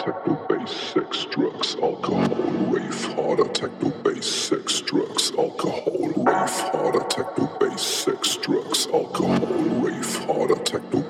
techno bass, sex, drugs, alcohol, rave harder, techno bass, sex, drugs, alcohol, rave harder, techno bass, sex, drugs, alcohol, rave harder, techno